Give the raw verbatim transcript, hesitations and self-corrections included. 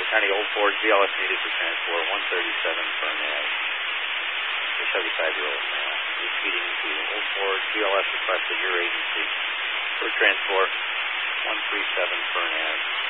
County Old Ford G L S needed for transport, one thirty-seven per nav. The seventy-five-year-old male. Repeating to Old Ford G L S requested your agency for transport, one thirty-seven per nav.